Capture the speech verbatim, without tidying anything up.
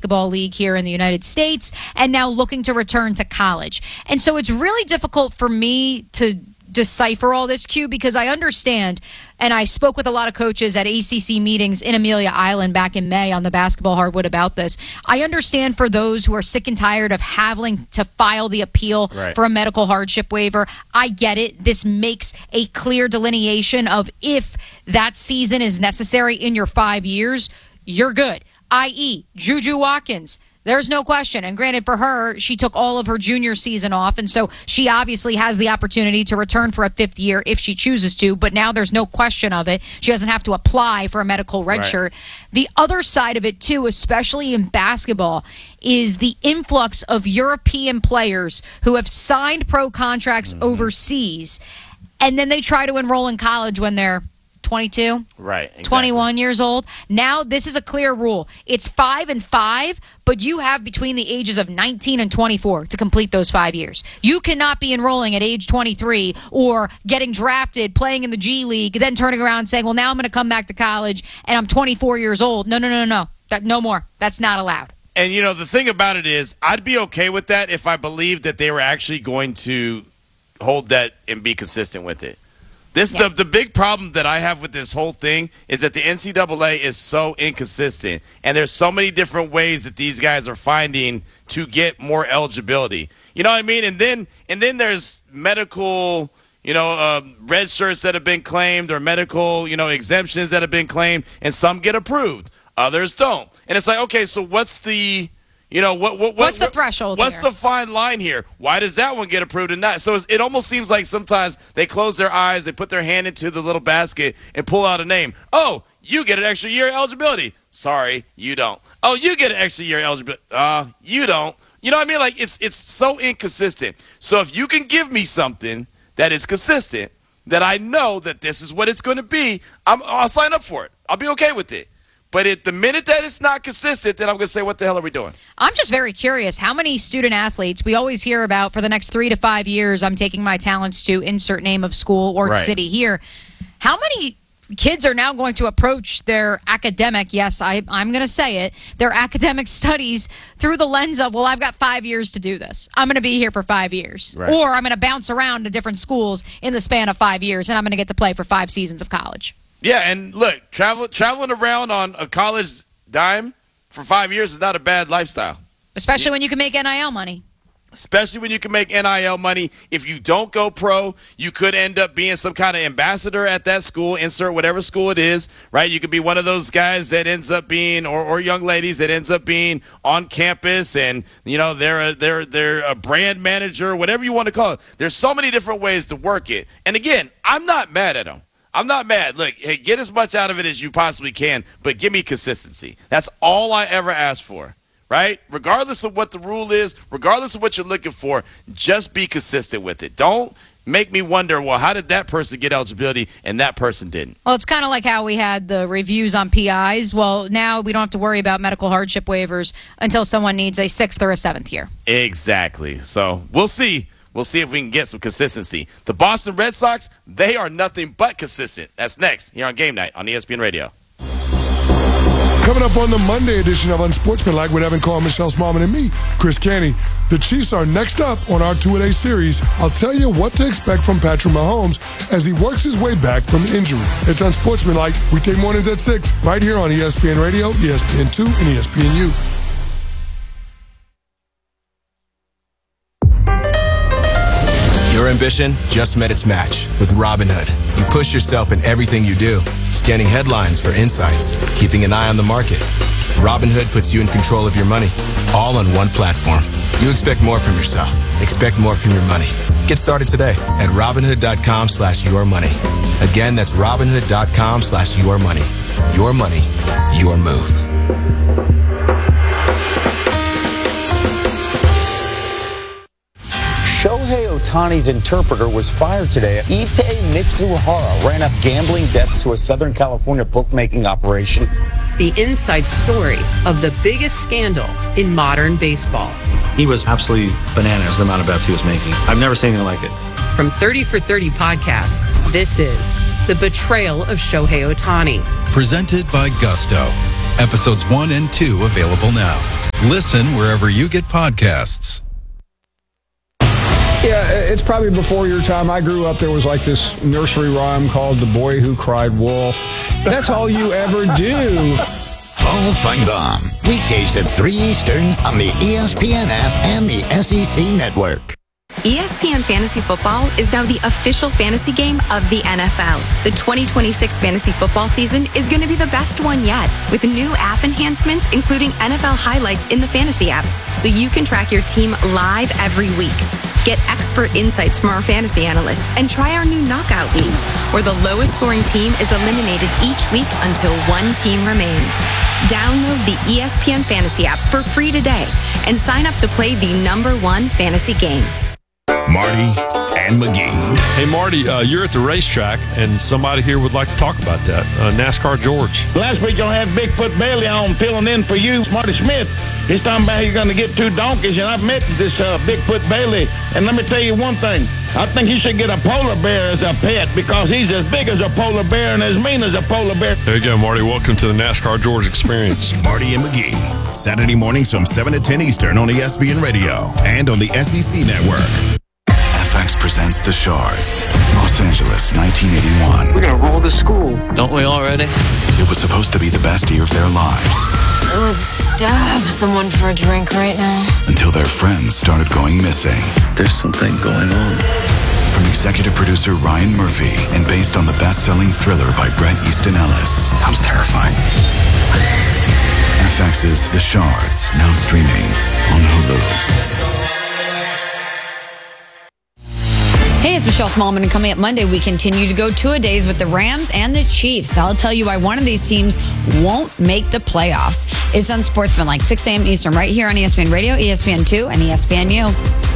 basketball league here in the United States and now looking to return to college. And so it's really difficult for me to decipher all this, Q, because I understand, and I spoke with a lot of coaches at A C C meetings in Amelia Island back in May on the basketball hardwood about this. I understand for those who are sick and tired of having to file the appeal right. for a medical hardship waiver. I get it. This makes a clear delineation of if that season is necessary in your five years, you're good. that is. Juju Watkins. There's no question. And granted, for her, she took all of her junior season off, and so she obviously has the opportunity to return for a fifth year if she chooses to, but now there's no question of it. She doesn't have to apply for a medical redshirt. Right. The other side of it, too, especially in basketball, is the influx of European players who have signed pro contracts mm-hmm. overseas, and then they try to enroll in college when they're twenty-two, right, exactly. twenty-one years old. Now, this is a clear rule. It's five and five, but you have between the ages of nineteen and twenty-four to complete those five years. You cannot be enrolling at age twenty-three or getting drafted, playing in the G League, then turning around and saying, well, now I'm going to come back to college and I'm twenty-four years old. No, no, no, no. That, no more. That's not allowed. And, you know, the thing about it is I'd be okay with that if I believed that they were actually going to hold that and be consistent with it. This yeah. the the big problem that I have with this whole thing is that the N C double A is so inconsistent, and there's so many different ways that these guys are finding to get more eligibility. You know what I mean? And then and then there's medical, you know, uh, red shirts that have been claimed or medical, you know, exemptions that have been claimed, and some get approved, others don't. And it's like, okay, so what's the You know, what, what, what, what's the what, threshold What's here? the fine line here? Why does that one get approved and not? So it's, it almost seems like sometimes they close their eyes, they put their hand into the little basket and pull out a name. Oh, you get an extra year eligibility. Sorry, you don't. Oh, you get an extra year eligibility. Uh, you don't. You know what I mean? Like, it's it's so inconsistent. So if you can give me something that is consistent, that I know that this is what it's going to be, I'm, I'll sign up for it. I'll be okay with it. But at the minute that it's not consistent, then I'm going to say, what the hell are we doing? I'm just very curious. How many student athletes we always hear about for the next three to five years, I'm taking my talents to insert name of school or right. city here. How many kids are now going to approach their academic, yes, I, I'm going to say it, their academic studies through the lens of, well, I've got five years to do this. I'm going to be here for five years. Right. Or I'm going to bounce around to different schools in the span of five years, and I'm going to get to play for five seasons of college. Yeah, and look, travel, traveling around on a college dime for five years is not a bad lifestyle. Especially yeah. when you can make N I L money. Especially when you can make N I L money. If you don't go pro, you could end up being some kind of ambassador at that school, insert whatever school it is, right? You could be one of those guys that ends up being, or, or young ladies that ends up being on campus and, you know, they're a, they're, they're a brand manager, whatever you want to call it. There's so many different ways to work it. And again, I'm not mad at them. I'm not mad. Look, hey, get as much out of it as you possibly can, but give me consistency. That's all I ever ask for, right? Regardless of what the rule is, regardless of what you're looking for, just be consistent with it. Don't make me wonder, well, how did that person get eligibility and that person didn't? Well, it's kind of like how we had the reviews on P Is. Well, now we don't have to worry about medical hardship waivers until someone needs a sixth or a seventh year. Exactly. So we'll see. We'll see if we can get some consistency. The Boston Red Sox, they are nothing but consistent. That's next here on Game Night on E S P N Radio. Coming up on the Monday edition of Unsportsmanlike with Evan Carr, Michelle Smallman, and me, Chris Canty. The Chiefs are next up on our two-a-day series. I'll tell you what to expect from Patrick Mahomes as he works his way back from injury. It's Unsportsmanlike. We take mornings at six right here on E S P N Radio, E S P N two, and E S P N U. Your ambition just met its match with Robinhood. You push yourself in everything you do, scanning headlines for insights, keeping an eye on the market. Robinhood puts you in control of your money, all on one platform. You expect more from yourself. Expect more from your money. Get started today at Robinhood.com slash your money. Again, that's Robinhood.com slash your money. Your money, your move. Shohei Ohtani's interpreter was fired today. Ippei Mitsuhara ran up gambling debts to a Southern California bookmaking operation. The inside story of the biggest scandal in modern baseball. He was absolutely bananas, the amount of bets he was making. I've never seen anything like it. From thirty for thirty podcasts, this is The Betrayal of Shohei Ohtani. Presented by Gusto. Episodes one and two available now. Listen wherever you get podcasts. Yeah, it's probably before your time. I grew up, there was like this nursery rhyme called The Boy Who Cried Wolf. That's all you ever do. Hall Fight On. Weekdays at three Eastern on the E S P N app and the S E C Network. E S P N Fantasy Football is now the official fantasy game of the N F L. The twenty twenty-six fantasy football season is going to be the best one yet, with new app enhancements, including N F L highlights in the fantasy app, so you can track your team live every week. Get expert insights from our fantasy analysts and try our new knockout leagues, where the lowest scoring team is eliminated each week until one team remains. Download the E S P N Fantasy app for free today and sign up to play the number one fantasy game. Marty and McGee. Hey, Marty, uh, you're at the racetrack, and somebody here would like to talk about that. Uh, NASCAR George. Last week, I had Bigfoot Bailey on filling in for you, Marty Smith. He's talking about he's going to get two donkeys, and I've met this uh, Bigfoot Bailey. And let me tell you one thing. I think you should get a polar bear as a pet because he's as big as a polar bear and as mean as a polar bear. There you go, Marty. Welcome to the NASCAR George experience. Marty and McGee. Saturday mornings from seven to ten Eastern on E S P N Radio and on the S E C Network. F X presents The Shards, Los Angeles, nineteen eighty-one. We're gonna roll the school, don't we already? It was supposed to be the best year of their lives. I would stab someone for a drink right now. Until their friends started going missing. There's something going on. From executive producer Ryan Murphy and based on the best-selling thriller by Bret Easton Ellis. Sounds terrifying. F X's The Shards, now streaming on Hulu. Hey, it's Michelle Smallman, and coming up Monday, we continue to go two-a-days with the Rams and the Chiefs. I'll tell you why one of these teams won't make the playoffs. It's on Sportsman, like six a.m. Eastern, right here on E S P N Radio, E S P N two, and E S P N U.